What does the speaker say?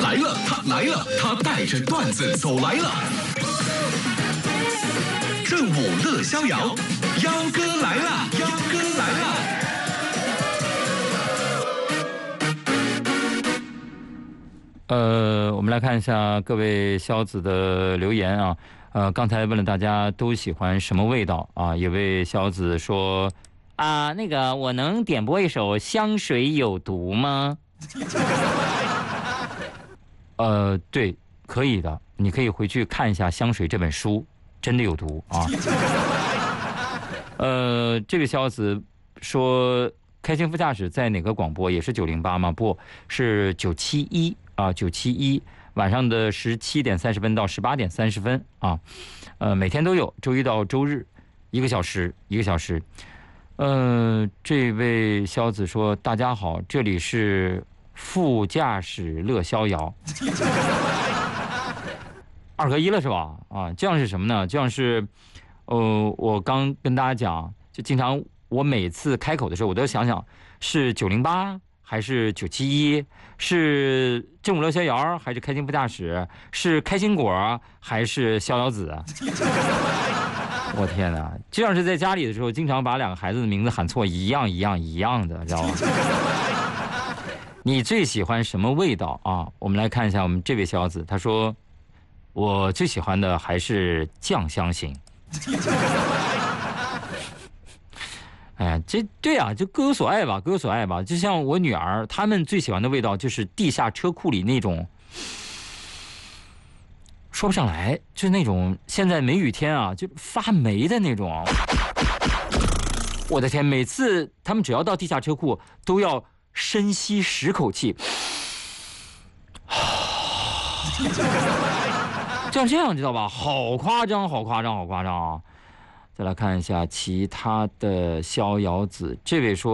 来了，他来了，他带着段子走来了。正午乐逍遥，幺哥来了，幺哥来了。 我们来看一下各位肖子的留言啊。刚才问了大家都喜欢什么味道啊？有位肖子说啊，那个我能点播一首《香水有毒》吗？对，可以的，你可以回去看一下《香水》这本书，真的有毒啊。这个肖子说，开心副驾驶在哪个广播？也是908吗？不是971啊，971晚上的17点30分到18点30分啊。每天都有，周一到周日，1个小时，1个小时。这位肖子说，大家好，这里是副驾驶乐逍遥。2合1了是吧？啊，这样是什么呢？这样是，我刚跟大家讲，就经常我每次开口的时候，我都想想是908还是971，是正午乐逍遥还是开心副驾驶，是开心果还是逍遥子？我天哪！这样是在家里的时候，经常把2个孩子的名字喊错，一样的，知道吧？你最喜欢什么味道啊？我们来看一下我们这位逍遥子，他说。我最喜欢的还是酱香型。哎呀，这对啊，就各有所爱吧，各有所爱吧。就像我女儿，她们最喜欢的味道就是地下车库里那种，说不上来，就是那种现在梅雨天啊，就发霉的那种。我的天，每次他们只要到地下车库，都要深吸10口气。像这样知道吧？好夸张啊！再来看一下其他的逍遥子，这位说。